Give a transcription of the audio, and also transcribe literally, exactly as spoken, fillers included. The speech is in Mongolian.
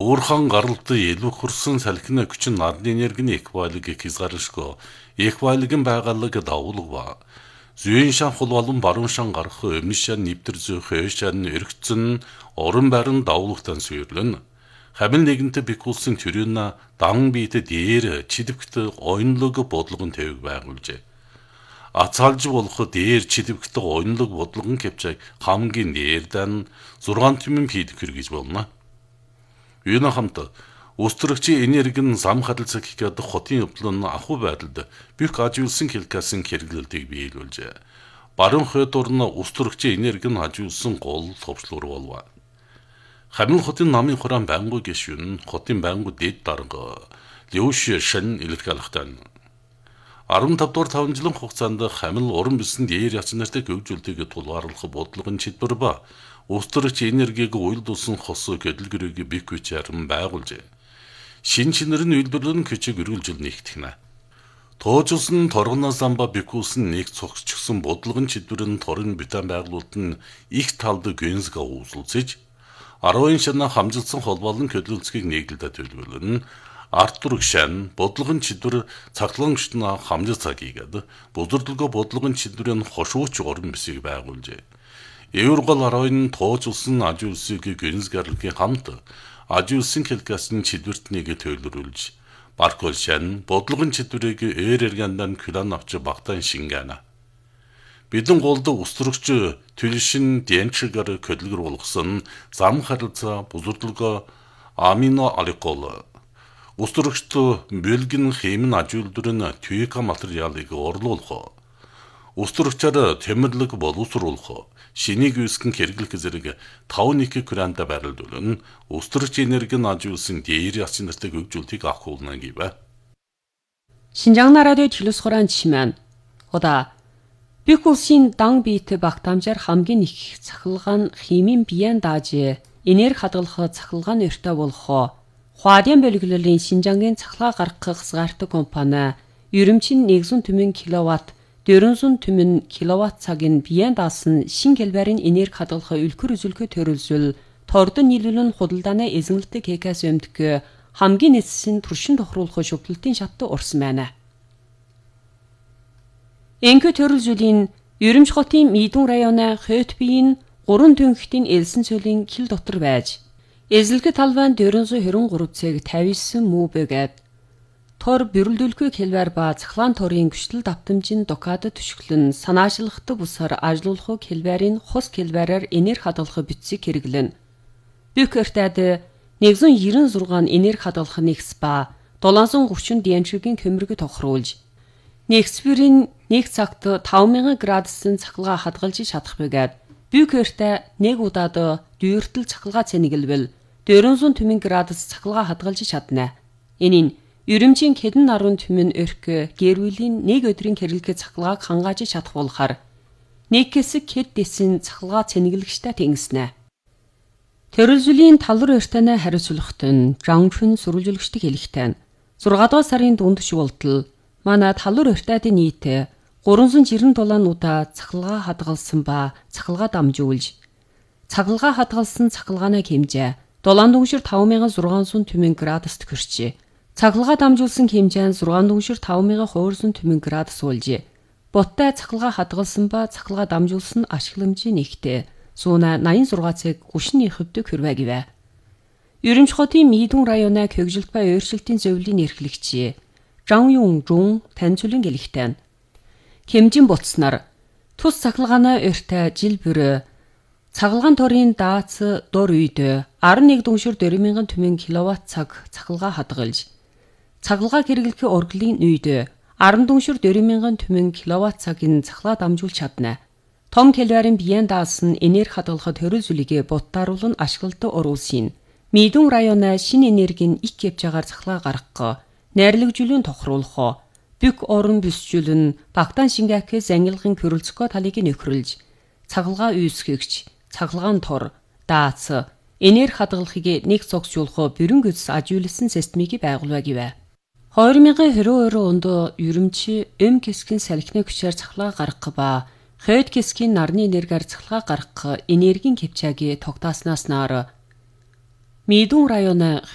Уурхан гаралтай илүү хөрсөн салхины хүчин нарны энергийн эквалиг хязгааршгүй. Эквалигийн байгалыг давуулга ба. Зүйн шан хул болон баруун шан гарах өмнө шан нэвтэр зүй хойш шан өргөцөн орон байран давуулгатан сүйрлэн. Хамил нэгэнтэ бикулсын төрөна дан биетэ дээр чидэвхт ойнлог бодлогон тавиг байгуулжээ. Ацаалж болох дээр чидэвхт ойнлог бодлогон кэвчэг хамгийн дээрдэн зургаан түмэн пид хүргэж болно. Юуна хамт өстрөгчийн энергийн зам харилцаг хийгээд хотын өвдлөн ахуй байдалд бүх ажиулсан хэлкасын хэрэглэлтийг биелүүлжээ. Баруун хойд орн өстрөгчийн энерги нь ажиулсан гол товчлуур болов. Хамин хотын намын хураан байнгу гишүүн хотын байнгу дэд дарга Леуш шин илэрхийлэхтэн. арван тав дугаар таван жилийн хугацаанд хамил уран бисэн дээр яц нартай хөгжүүлэлтийг тулгаарлах бодлогын чидбэр ба өстрөгч энергийг уйлдуулсан хос хөдөлгөөгийг бик хүч яран байгуулжээ. Шин шинээр нь үйлдвэрлэн küçük үргэлжил нэгтгэнэ. Тоожулсан торгоно замба бикүүлсэн нэг цогцчихсан бодлогын чидвэрэн торын битэн байгуулалт нь их талд гүнзга үүсэлцэж арван шана хамжилсан холбоолон хөдөлгөлцгийг нэглэлдэ төлөвлөн Артур Шан бодлогын чидвэр цагтлан гүшнэ хамжил цагийгээд бузурдлого бодлогын чидвэрэн хошууч орон бисийг байгуулжээ. Еврогол арван тоожулсан ажиулсыг гүнзгарлгийн хамт ажиулсан хэлкасын чидвэртнийг төлөвлөж Баркол Шан бодлогын чидвэрийг ээр эргандан күлэн авч багтаан шингана. Бидэн голд өстрөгч төлшин дэнчгэр хөдөлгөр болгосон зам харилцаа бузурдлого амино аликол өстрөгчт бэлгэн хэмн ажиулдварын түйка материалыг орлуулах өстрөгчээр тэмэрлэг боловсруулах шинийг үүсгэн хэрэглэх зэрэг таван нэг грамда барилдуулан өстрөгч энергийн ажиулсан дээр яц нартай хөгжүүлэлтийг ахуулна гэвэ. Шинжаң радио телевизхоран чимэн ода бикулсын дан бит багтамжаар хамгийн их цахилгаан химийн биеэн дааж энерги хадгалах цахилгаан өртөө болох Хуадын бөлгөлөлийн Шинжангийн цахилгаан гаргах хязгаартай компани ерөмчин нэгдүгээр түмэн киловатт дөрвөн түмэн киловатт цагийн биеэн даасан шин хэлбэрийн энерги хадгалах үлгэр үзүүлэлтөд төрөлжүүл тордон нийлүүлэн худалдааны эзэмлэлтийг хийхээс өмнө хамгийн эцсийн туршин тохируулах шүглэлтийн шатд урсан байна. Энхэ төрөлжүүлийн Ерөмч хотын Мидүн районы Хөтбийн гурван төнхтийн элсэн цөлийн кил дотор байж эзлэгэ талбайн дөрвөн хорин цаг тавьсан муу бэгэд тор бэрэлдүүлэхгүй хэлбэр ба цахлаан торын гүштэл давтамжийн докадад түшгэлэн санаачлахтай бусаар ажлуулах хэлбэрийн хос хэлбэрээр энерги хадгалах бүтцийг хэрэглэн. Бүх өртөд нэгдүгээр девяносто шесть энерги хадгалах нэгс ба долоонсот гучин дэнчгийн хөмөргө тохируулж нэгсвэрийн нэг цагт таван мянган градусын цахилгаан хадгалж чадах бэгэд бүх өртөд нэг удаад дүйртэл цахилгаан цэнгэлбэл дөрвөн түмэн градус цахилгаан хадгалж чадна. Энэ нь Ерөмчийн хэдэн наруун түмэн өрх гэрүүлийн нэг өдрийн хэрэглэх цахилгааг хангааж чадах болохоор нэг хэсэг хэд дэсийн цахилгаа цэнгэлэгчтэй тэнгиснэ. Төрөлжлийн талвар өртөнө хариуцлагт нь Жангшин сурвалжуулагчдыг хэлэхтэн зургаан дугаар сарын дунд шуултал манай талвар өртөдийн нийт гуравсан жирэн долоонуудаа цахилгаа хадгалсан ба цахилгаа дамжуулж цахилгаа хадгалсан цахилгааны хэмжээ долоон дүншир таван мянган зургаансот түмэн градуст хүрчээ. Цахилгаа дамжуулсан хэмжээ нь зургаан дүншир таван мянган хуурсан түмэн градус уулжээ. Боттой цахилгаа хадгалсан ба цахилгаа дамжуулсан ашигламжийн нэгтээ сууна восемьдесят шесть цаг гүшний хөвдөг хүрвэ гэвэ. Ерөмч хотын Мидүн районы хөгжилт ба өөрчлөлтийн зөвлөлийн эрхлэгч Жан Юн Жун танилцуулан гэлэхтэн. Хэмжин буцснаар тус цахилгааны өртөө жил бүр цахилгаан торын даац дор үед арван нэг дүншир дөрвөн мянган түмэн киловатт цаг цахилгаа хадгалж цахилгааг хэрэглэх урлагийн үед арван дүншир дөрвөн мянган түмэн киловатт цагийн цахилгаа дамжуулж чадна. Том хэлбэрийн биеэн даасан энерги хадгалах төрөлжүүлэгээ буттааруулан ашиглалтад оруулсан. Мидүн районы шинэ энергийн их хэмжээгээр цахилгаа гаргах, найрлагжуулан тохируулах, бүх орон бүсжүүлэн багтаан шингээхээ зангилгын хөрөлцгөө талыг нөхрөлж, цахилгаа үүсгэгч, цахилгаан тор, даац, энерги хадгалахыг нэг цогцжуулах бүрэн гүйцэд ажиулсан системийг байгуулва гэвэ. две тысячи двадцать two онд ерөмчи эм кэсгийн салхины хүчээр цахилгаа гаргах ба хойд кэсгийн нарны энергиар цахилгаа гаргах энергийн хэмжээг тогтооснаас нар Мидүн районы